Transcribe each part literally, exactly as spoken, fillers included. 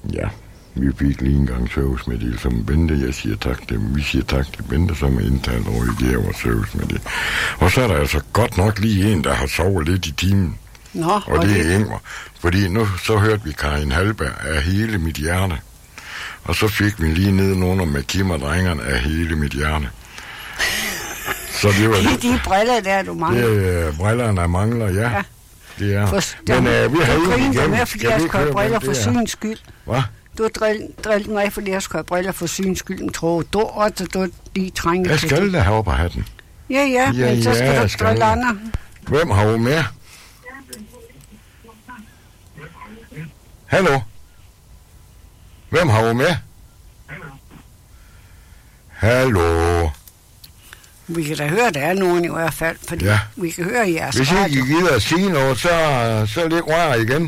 Ja, vi fik lige en gang servicemeddelelse som Bente. Jeg siger tak til dem. Vi siger tak til Bente, som er indtalt over i det her vores servicemeddelelse. Og så er der altså godt nok lige en, der har sovet lidt i timen. Nå, og det er Ingvar. Fordi nu så hørte vi Karin Halberg af hele mit hjerte. Og så fik vi lige nedenunder med Kim og drengerne af hele mit hjerte. Så det var det. De briller der, du mangler. Det er brillerne, der mangler, ja. ja. Det er. For, men øh, vi har jo ikke med, fordi jeg skal have briller for syns skyld. Hvad? Du har drillet mig, fordi jeg skal have briller for syns skyld. Tror du også, du de trænger til det? Jeg skal da have op af hatten. Ja, ja, ja, men så skal ja, du drille andre. Hvem har du med? Hallo? Hvem har du med? Hallo? Vi kan da høre, at der er nogen i hvert fald, fordi ja. Vi kan høre i jeres Hvis radio. Hvis I gider at sige noget, så, så læg rør igen.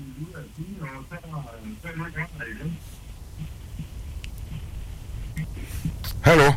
Hallo?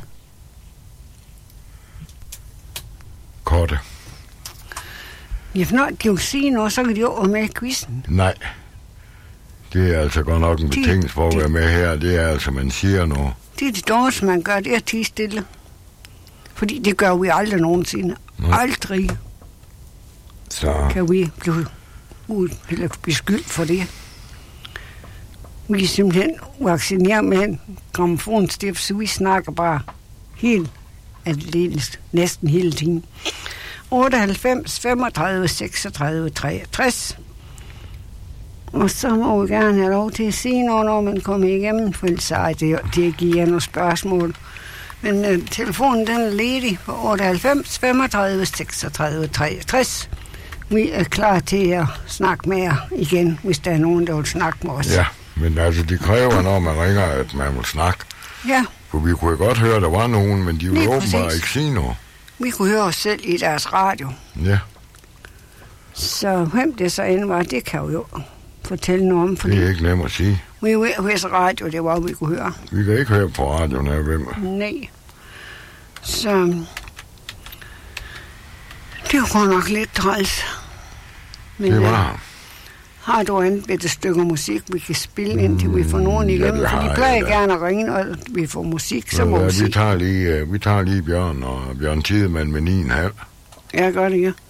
Korte. Ja, for når de vil sige noget, så kan de jo være med i quizzen. Nej. Det er altså godt nok en betingelse for at være med her. Det er altså, man siger noget. Det er det dårligste, man gør, det er at tie stille. Fordi det gør vi aldrig nogensinde. Nej. Aldrig så. Kan vi blive ud, eller beskyldt for det. Vi er simpelthen vaccineret med en grammofonstift, så vi snakker bare helt aldeles, næsten hele tiden. otteoghalvfems, femogtredive, seksogtredive, treogtres. Og så må vi gerne have lov til at sige noget, når man kommer igennem, for ellers er det, det giver nogle spørgsmål. Men øh, telefonen den er ledig på otteoghalvfems, femogtredive, seksogtredive, treogtres. Vi er klar til at snakke med jer igen, hvis der er nogen, der vil snakke med os. Ja, men altså det kræver, når man ringer, at man vil snakke. Ja. For vi kunne godt høre, at der var nogen, men de ville åbenbart ikke sige noget. Vi kunne høre os selv i deres radio. Ja. Så hvem det så end var, det kan jo fortælle noget om. Det er ikke nemt at sige. Vi er hvis radio, det var, vi kunne høre. Vi kan ikke høre på radioen af hvem. Nej. Så det var nok lidt træls. Men det var. Har du et stykke musik, vi kan spille, indtil vi får nogen igennem? Ja, for de plejer ja, gerne at ringe, og vi får musik, så må ja, vi vi tager lige, vi tager lige Bjørn og Bjørn Tidemann med ni komma fem. Ja, gør det, ja.